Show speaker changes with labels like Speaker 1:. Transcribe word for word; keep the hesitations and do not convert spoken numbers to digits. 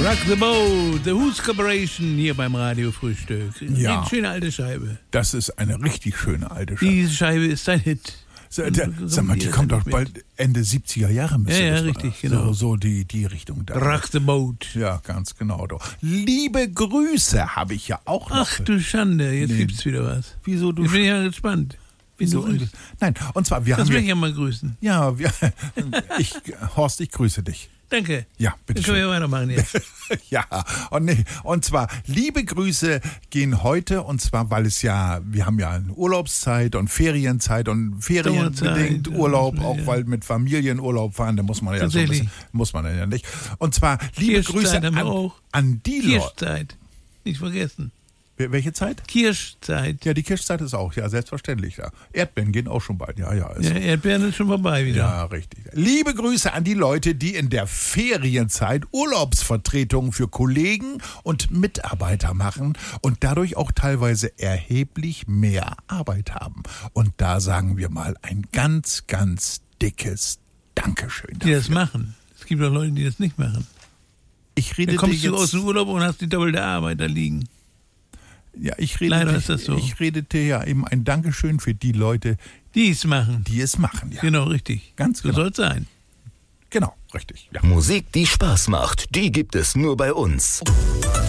Speaker 1: Rock the Boat, The Who's Corporation hier beim Radiofrühstück.
Speaker 2: Ja.
Speaker 1: Eine schöne alte Scheibe.
Speaker 2: Das ist eine richtig schöne alte Scheibe.
Speaker 1: Diese Scheibe ist ein Hit.
Speaker 2: So, der, sag mal, die kommt doch bald Ende siebziger Jahre.
Speaker 1: Ja, ja,
Speaker 2: das
Speaker 1: richtig,
Speaker 2: war.
Speaker 1: genau.
Speaker 2: So, so die, die Richtung da.
Speaker 1: Rock the Boat.
Speaker 2: Ja, ganz genau. Doch. Liebe Grüße habe ich ja auch noch.
Speaker 1: Ach du Schande, jetzt
Speaker 2: Nee.
Speaker 1: gibt's wieder was.
Speaker 2: Wieso du?
Speaker 1: Ich bin ja gespannt. Wen du
Speaker 2: Wieso?
Speaker 1: grüßt.
Speaker 2: Nein, und zwar, wir
Speaker 1: Das
Speaker 2: haben
Speaker 1: will ich
Speaker 2: ja,
Speaker 1: ja mal grüßen.
Speaker 2: ja, wir, ich, Horst, ich grüße dich.
Speaker 1: Danke.
Speaker 2: Ja, bitte
Speaker 1: Dann können wir
Speaker 2: schön.
Speaker 1: ja weitermachen jetzt.
Speaker 2: Ja, und, nee, und zwar, liebe Grüße gehen heute, und zwar, weil es ja, wir haben ja eine Urlaubszeit und Ferienzeit und ferienbedingt
Speaker 1: Sommerzeit,
Speaker 2: Urlaub,
Speaker 1: ja,
Speaker 2: auch
Speaker 1: ja.
Speaker 2: weil mit Familienurlaub fahren, da muss man ja so ein
Speaker 1: Tatsächlich.
Speaker 2: bisschen, muss man ja nicht. Und zwar, liebe
Speaker 1: Kirschzeit
Speaker 2: Grüße
Speaker 1: haben wir
Speaker 2: an,
Speaker 1: auch.
Speaker 2: an die Leute.
Speaker 1: Kirschzeit. Nicht vergessen.
Speaker 2: Welche Zeit?
Speaker 1: Kirschzeit.
Speaker 2: Ja, die Kirschzeit ist auch, ja, selbstverständlich. Ja. Erdbeeren gehen auch schon bald, ja, ja. Ist
Speaker 1: Ja, Erdbeeren ist schon vorbei wieder.
Speaker 2: Ja, richtig. Liebe Grüße an die Leute, die in der Ferienzeit Urlaubsvertretungen für Kollegen und Mitarbeiter machen und dadurch auch teilweise erheblich mehr Arbeit haben. Und da sagen wir mal ein ganz, ganz dickes Dankeschön
Speaker 1: Die das
Speaker 2: dafür.
Speaker 1: machen. Es gibt auch Leute, die das nicht machen.
Speaker 2: Ich rede
Speaker 1: Dann kommst
Speaker 2: dir
Speaker 1: du
Speaker 2: jetzt,
Speaker 1: aus dem Urlaub und hast die doppelte Arbeit da liegen.
Speaker 2: ja, ich rede
Speaker 1: Leider
Speaker 2: dir,
Speaker 1: ist das so.
Speaker 2: Ich rede dir ja eben ein Dankeschön für die Leute,
Speaker 1: Die es machen.
Speaker 2: die es machen. Ja.
Speaker 1: Genau, richtig.
Speaker 2: Ganz
Speaker 1: So
Speaker 2: genau.
Speaker 1: soll es sein.
Speaker 2: Genau, richtig. Ja.
Speaker 3: Musik, die Spaß macht, die gibt es nur bei uns.